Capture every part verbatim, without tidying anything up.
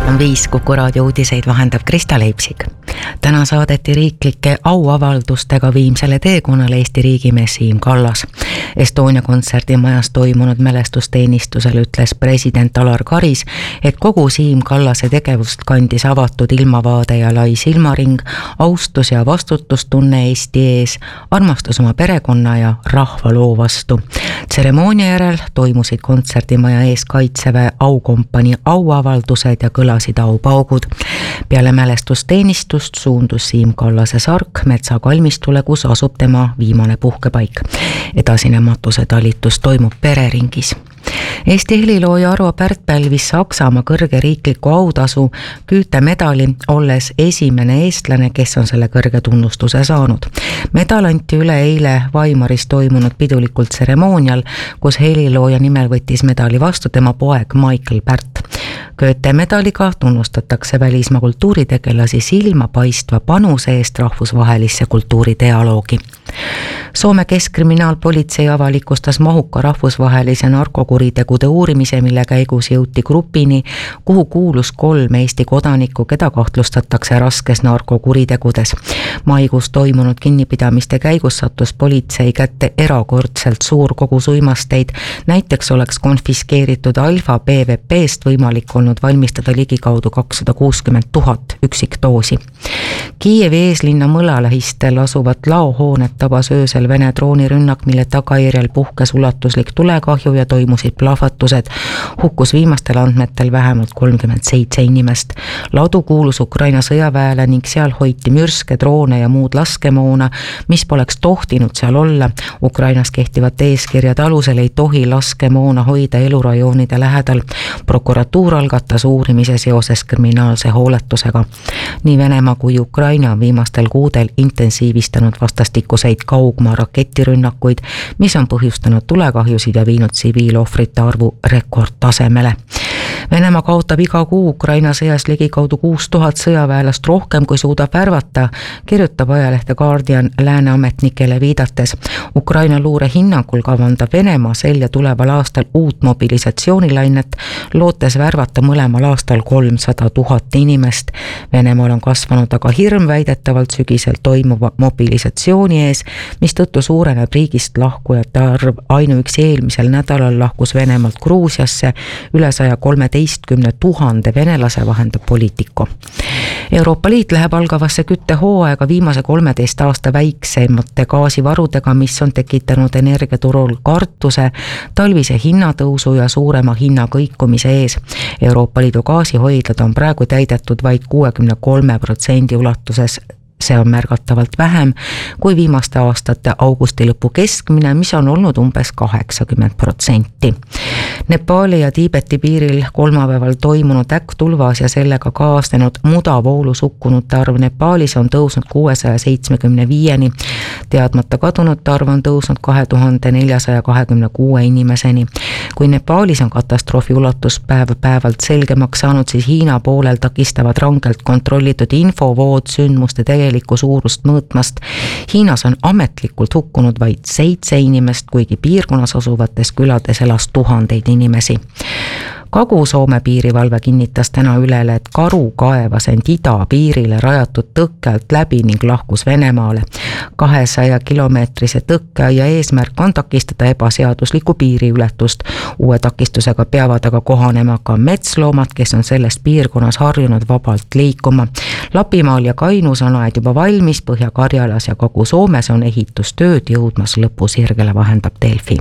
on viis Kuku raadio uudiseid vahendab Krista Leipsik. Täna saadeti riiklike auavaldustega viimsele teekonnale Eesti riigimees Siim Kallas. Estonia kontserdimajas toimunud mälestusteenistusel ütles president Alar Karis, et kogu Siim Kallase tegevust kandis avatud ilmavaade ja lai silmaring, austus ja vastutustunne Eesti ees, armastus oma perekonna ja rahva loo vastu. Tseremoonia järel toimusid kontserdimaja ees Kaitseväe aukompanii auavaldused ja kõlasid aupaugud. Peale mälestusteenistust suundus Siim Kallase sark Metsa kalmistule, kus asub tema viimane puhkepaik. Edasine matuse talitus toimub pereringis. Eesti helilooja Arvo Pärt pälvis Saksamaa kõrge riikliku autasu Goethe medali, olles esimene eestlane, kes on selle kõrge tunnustuse saanud. Medal anti üle eile Weimaris toimunud pidulikul tseremoonial, kus helilooja nimel võttis medali vastu tema poeg Michael Pärt. Goethe medaliga tunnustatakse välismaa kultuuritegelasi silmapaistva panuse eest rahvusvahelisse kultuuridialoogi. Soome keskkriminaalpolitsei avalikustas mahuka rahvusvahelise narkokuritegude uurimise, mille käigus jõuti grupini, kuhu kuulus kolm Eesti kodanikku, keda kahtlustatakse raskes narkokuritegudes. Maikuus toimunud kinnipidamiste käigus sattus politsei kätte erakordselt suur kogus uimasteid. Näiteks oleks konfiskeeritud Alfa B V P-st võimalik olnud valmistada ligikaudu kakssada kuuskümmend tuhat üksikdoosi. Kiievi eeslinna mõlalähistel asuvat laohoonet tabas öösel Vene droonirünnak, mille tagajärjel puhkes ulatuslik tulekahju ja toimusid plahvatused. Hukkus viimastel andmetel vähemalt kolmkümmend seitse inimest. Ladu kuulus Ukraina sõjaväele ning seal hoiti mürske, droone ja muud laskemoona, mis poleks tohtinud seal olla. Ukrainas kehtivad eeskirjad alusel ei tohi laskemoona hoida elurajoonide lähedal. Prokuratuur algatas uurimise seoses kriminaalse hooletusega. Nii Venemaa kui Ukraina on viimastel kuudel intensiivistanud vastastikuseid kaugmaa raketirünnakuid, mis on põhjustanud tulekahjusid ja viinud tsiviilohvrite arvu rekordtasemele. Venemaa kaotab iga kuu Ukraina sõjas ligikaudu kuus tuhat sõjaväelast rohkem, kui suudab värvata, kirjutab ajalehte Guardian lääne ametnikele viidates. Ukraina luure hinnangul kavandab Venemaa sel ja tuleval aastal uut mobilisatsioonilainet, lootes värvata mõlemal aastal kolmsada tuhat inimest. Venemaal on kasvanud aga hirm väidetavalt sügisel toimuva mobilisatsiooni ees, mis tõttu suureneb riigist lahkujate arv. Ainuüksi eelmisel nädalal lahkus Venemaalt Gruusiasse üle saja kolmeteistkümne tuhande venelase, vahendab Politico. Euroopa Liit läheb algavasse küttehooaega viimase kolmeteist aasta väiksemate gaasivarudega, mis on tekitanud energiaturul kartuse, talvise hinnatõusu ja suurema hinnakõikumise ees. Euroopa Liidu gaasihoidlad on praegu täidetud vaid kuuekümne kolme protsendi ulatuses. See on märgatavalt vähem kui viimaste aastate augusti lõpu keskmine, mis on olnud umbes kaheksakümmend protsenti. Nepaali ja Tiibeti piiril kolmapäeval toimunud äkktulvas ja sellega kaasnenud mudavoolus hukkunute arv Nepaalis on tõusnud kuuesaja seitsmekümne viieni. Teadmata kadunute arv on tõusnud kahe tuhande neljasaja kahekümne kuue inimeseni. Kui Nepaalis on katastroofi ulatus päev päevalt selgemaks saanud, siis Hiina poolel takistavad rangelt kontrollitud infovood sündmuste tegelikku suurust mõõtmast. Hiinas on ametlikult hukkunud vaid seitse inimest, kuigi piirkonnas asuvates külades elas tuhandeid inimesi. Kagu-Soome piirivalve kinnitas täna ülele, et karu kaevas end idapiirile rajatud tõkkelt läbi ning lahkus Venemaale. kahesaja kilomeetrise tõkke ja eesmärk on takistada ebaseaduslikku piiriületust. Uue takistusega peavad aga kohanema ka metsloomad, kes on selles piirkonnas harjunud vabalt liikuma. Lapimaal ja Kainus on aed juba valmis, Põhja-Karjalas ja Kagu-Soomes on ehitustööd jõudmas lõpusirgele, vahendab Delfi.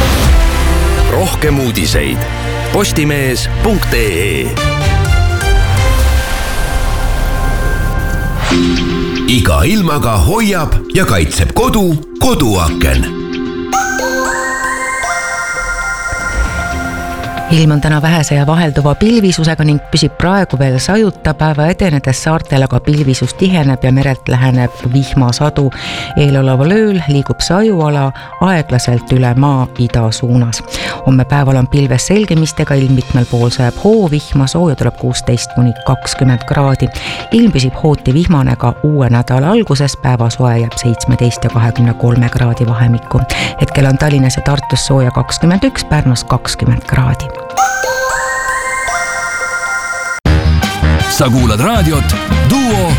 Rohkem uudiseid postimees punkt ee. Iga ilmaga hoiab ja kaitseb kodu koduaken. Ilm on täna vähese ja vahelduva pilvisusega ning püsib praegu veel sajuta. Päeva edenedes saartel aga pilvisus tiheneb ja merelt läheneb vihmasadu. Eeloleval ööl liigub sajuala aeglaselt üle maa ida suunas. Homme päeval on pilves selgemistega, ilm mitmel pool sajab hoovihma, sooja tuleb kuusteist kuni kakskümmend kraadi. Ilm püsib hooti vihmane ka uue nädala alguses, päeva soe jääb seitsmeteist ja kahekümne kolme kraadi vahemikku. Hetkel on Tallinnas ja Tartus sooja kakskümmend üks, Pärnus kakskümmend kraadi. sa kuulad raadiot Duo